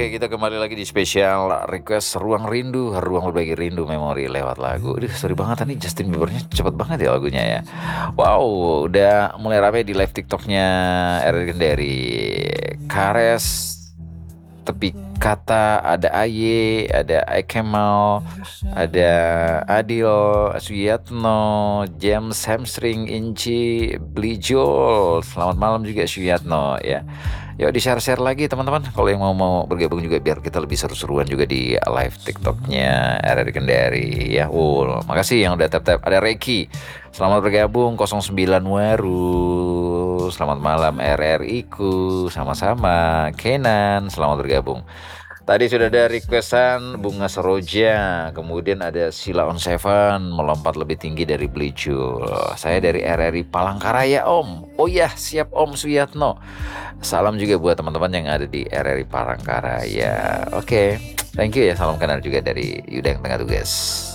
Oke, kita kembali lagi di spesial request Ruang Rindu, Ruang Berbagi Rindu Memori lewat lagu. Aduh, sorry banget nih, Justin Biebernya cepet banget ya lagunya ya. Wow, udah mulai rame di live TikToknya Erin dari Kares, Tepi Kata, ada Aye, ada Kemal, ada Adil, Suyatno, James Hamstring, Inci, Blijol. Selamat malam juga Suyatno ya. Yuk di-share-share lagi teman-teman. Kalau yang mau bergabung juga biar kita lebih seru-seruan juga di live TikToknya RRI Kendari ya. Makasih yang udah tap-tap. Ada Reiki. Selamat bergabung 09 Waru. Selamat malam RRI ku. Sama-sama. Kenan, selamat bergabung. Tadi sudah ada requestan Bunga Seroja, kemudian ada Sila on Seven, melompat lebih tinggi dari Blicul. Saya dari RRI Palangkaraya Om. Oh ya, siap Om Suyatno. Salam juga buat teman-teman yang ada di RRI Palangkaraya. Oke, thank you ya, salam kenal juga dari Yuda yang tengah tugas.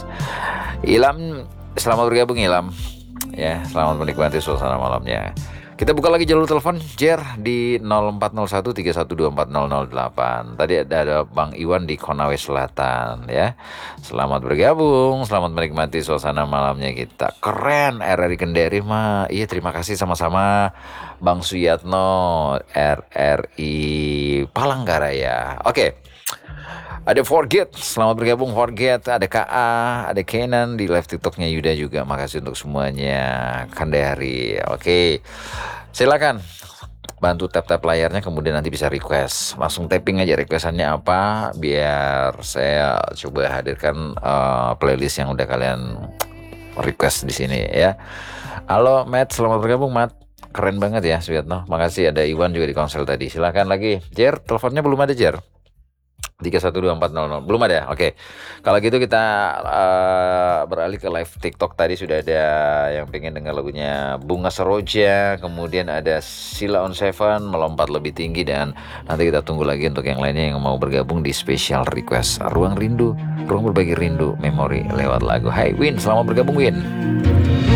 Ilham, selamat bergabung Ilham. Ya, selamat menikmati suasana malamnya. Kita buka lagi jalur telepon Jer di 040131240008. Tadi ada Bang Iwan di Konawe Selatan ya. Selamat bergabung, selamat menikmati suasana malamnya kita. Keren RRI Kendari mah. Iya, terima kasih sama-sama Bang Suyatno RRI Palangkaraya. Oke. Ada Forget, selamat bergabung Forget. Ada KA, ada Kenan di live TikToknya Yuda juga. Makasih untuk semuanya. Kendari, oke. Silakan bantu tap-tap layarnya, kemudian nanti bisa request. Langsung tapping aja requestannya apa, biar saya coba hadirkan playlist yang udah kalian request di sini ya. Halo Matt, selamat bergabung Matt. Keren banget ya Suyatno. Makasih, ada Iwan juga di konsel tadi. Silakan lagi. Jer, teleponnya belum ada Jer. 312400 belum ada. Oke. Kalau gitu kita beralih ke live TikTok. Tadi sudah ada yang pengen dengar lagunya Bunga Seroja, kemudian ada Sila on Seven, melompat lebih tinggi, dan nanti kita tunggu lagi untuk yang lainnya yang mau bergabung di special request Ruang Rindu, Ruang Berbagi Rindu Memori lewat lagu. Hai Win, selamat bergabung Win.